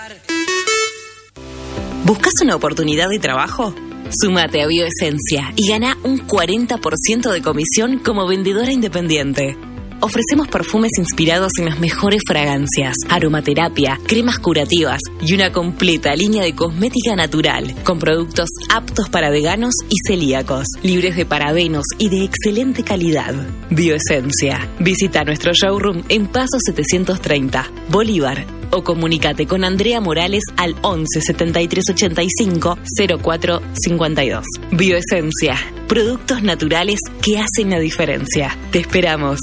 ¿Buscas una oportunidad de trabajo? Súmate a Bioesencia y gana un 40% de comisión como vendedora independiente. Ofrecemos perfumes inspirados en las mejores fragancias, aromaterapia, cremas curativas y una completa línea de cosmética natural, con productos aptos para veganos y celíacos, libres de parabenos y de excelente calidad. Bioesencia. Visita nuestro showroom en Paso 730, Bolívar, o comunícate con Andrea Morales al 11 73 85 04 52. Bioesencia. Productos naturales que hacen la diferencia. Te esperamos.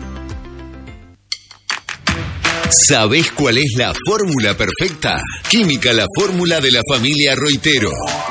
¿Sabés cuál es la fórmula perfecta? Química La Fórmula de la familia Roitero.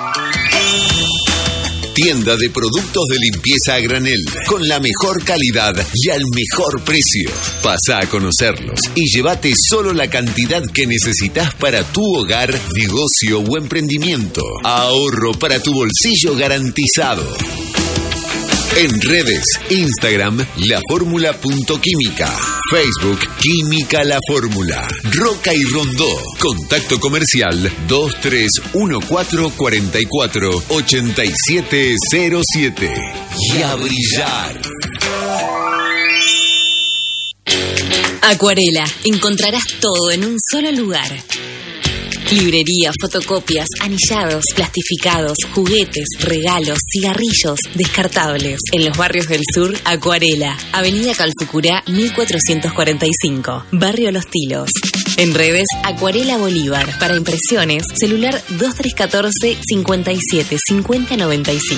Tienda de productos de limpieza a granel, con la mejor calidad y al mejor precio. Pasa a conocerlos y llévate solo la cantidad que necesitas para tu hogar, negocio o emprendimiento. Ahorro para tu bolsillo garantizado. En redes, Instagram, laformula.química. Facebook, Química La Fórmula. Roca y Rondó. Contacto comercial 2314448707. Y a brillar. Acuarela. Encontrarás todo en un solo lugar. Librería, fotocopias, anillados, plastificados, juguetes, regalos, cigarrillos, descartables. En los barrios del sur, Acuarela. Avenida Calfucurá, 1445. Barrio Los Tilos. En redes, Acuarela Bolívar. Para impresiones, celular 2314 57 50 95.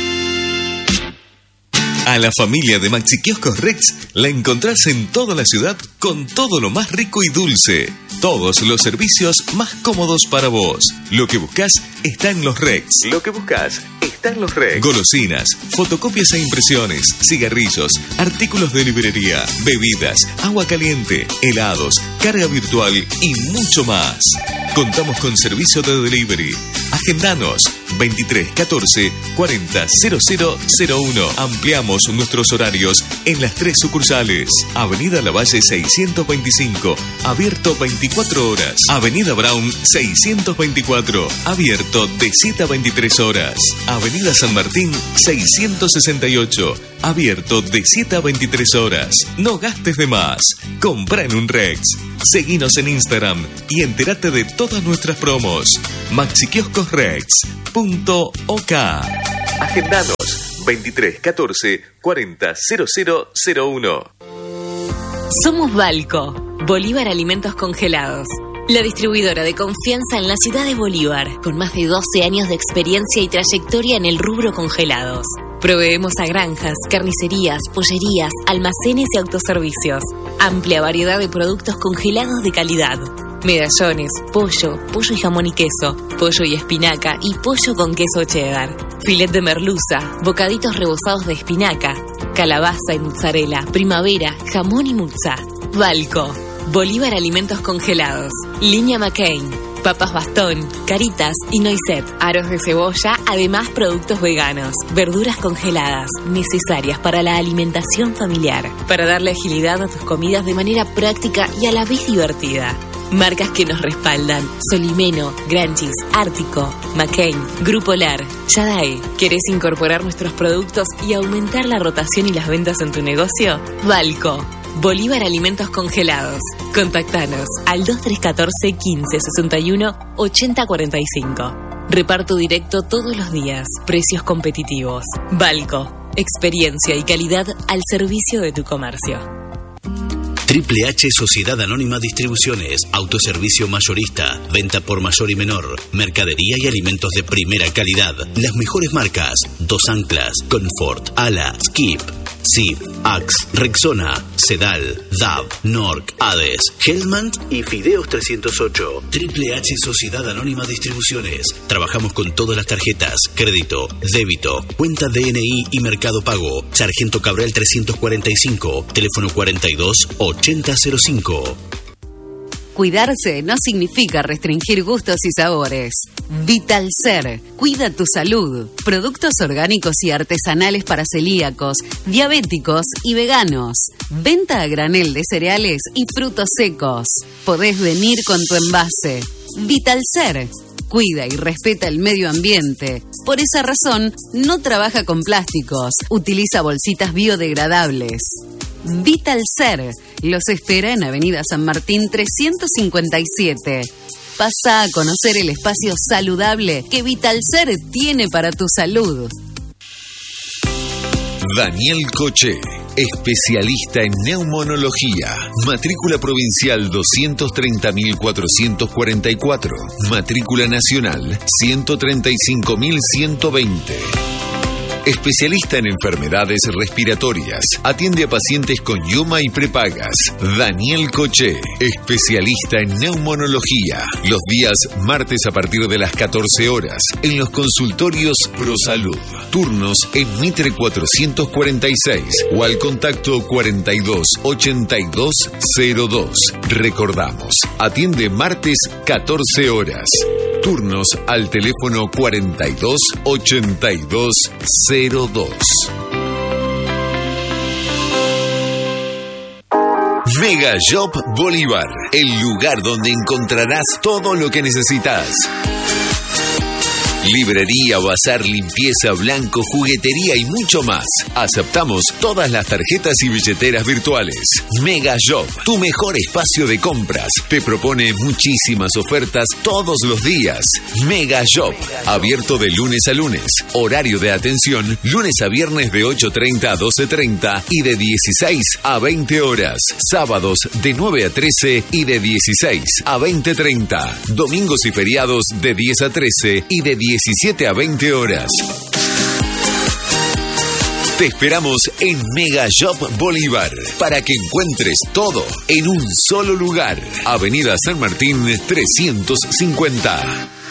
A la familia de Maxi Kioscos Rex la encontrás en toda la ciudad con todo lo más rico y dulce. Todos los servicios más cómodos para vos. Lo que buscas está en los Rex. Golosinas, fotocopias e impresiones, cigarrillos, artículos de librería, bebidas, agua caliente, helados, carga virtual y mucho más. Contamos con servicio de delivery. Agendanos 2314 40 0001. Ampliamos nuestros horarios en las 3 sucursales. Avenida Lavalle 625, abierto 24 horas. Avenida Brown 624, abierto de 7 a 23 horas. Avenida San Martín 668, abierto de 7 a 23 horas. No gastes de más. Compra en un Rex. Seguinos en Instagram y entérate de todas nuestras promos. maxikioscosrex.ok. Agendanos 2314 40 0001. Somos Balco, Bolívar Alimentos Congelados. La distribuidora de confianza en la ciudad de Bolívar, con más de 12 años de experiencia y trayectoria en el rubro congelados. Proveemos a granjas, carnicerías, pollerías, almacenes y autoservicios. Amplia variedad de productos congelados de calidad. Medallones, pollo y jamón y queso, pollo y espinaca y pollo con queso cheddar. Filet de merluza, bocaditos rebozados de espinaca, calabaza y mozzarella, primavera, jamón y muzza. Balco, Bolívar Alimentos Congelados. Línea McCain, papas bastón, caritas y noisette, aros de cebolla, además productos veganos, verduras congeladas, necesarias para la alimentación familiar, para darle agilidad a tus comidas de manera práctica y a la vez divertida. Marcas que nos respaldan: Solimeno, Granchis, Ártico, McCain, Grupo Lar, Yadae. ¿Querés incorporar nuestros productos y aumentar la rotación y las ventas en tu negocio? Balco, Bolívar Alimentos Congelados. Contactanos al 2314 15 61 80 45. Reparto directo todos los días. Precios competitivos. Balco, experiencia y calidad al servicio de tu comercio. Triple H Sociedad Anónima Distribuciones, autoservicio mayorista, venta por mayor y menor, mercadería y alimentos de primera calidad. Las mejores marcas: Dos Anclas, Comfort, Ala, Skip, Sif, Axe, Rexona, Sedal, DAV, Norc, Hades, Hellman y Fideos 308. Triple H Sociedad Anónima Distribuciones. Trabajamos con todas las tarjetas: crédito, débito, cuenta DNI y Mercado Pago. Sargento Cabral 345, teléfono 42 8005. Cuidarse no significa restringir gustos y sabores. Vitalcer, cuida tu salud. Productos orgánicos y artesanales para celíacos, diabéticos y veganos. Venta a granel de cereales y frutos secos. Podés venir con tu envase. Vitalcer, cuida y respeta el medio ambiente. Por esa razón, no trabaja con plásticos. Utiliza bolsitas biodegradables. Vitalcer los espera en Avenida San Martín 357. Pasa a conocer el espacio saludable que Vitalcer tiene para tu salud. Daniel Coche, especialista en neumonología. Matrícula provincial 230.444. Matrícula nacional 135.120. Especialista en enfermedades respiratorias. Atiende a pacientes con IUMA y prepagas. Daniel Coche, especialista en neumonología. Los días martes a partir de las 14 horas en los consultorios ProSalud. Turnos en Mitre 446 o al contacto 42 82 02. Recordamos, atiende martes 14 horas. Turnos al teléfono 42 82 02. Mega Shop Bolívar, el lugar donde encontrarás todo lo que necesitas. Librería, bazar, limpieza, blanco, juguetería y mucho más. Aceptamos todas las tarjetas y billeteras virtuales. Mega Shop, tu mejor espacio de compras. Te propone muchísimas ofertas todos los días. Mega Shop, abierto de lunes a lunes. Horario de atención, lunes a viernes de 8:30 a 12:30 y de 16 a 20 horas. Sábados de 9 a 13 y de 16 a 20:30. Domingos y feriados de 10 a 13 y de 17 a 20 horas. Te esperamos en Mega Shop Bolívar para que encuentres todo en un solo lugar. Avenida San Martín 350.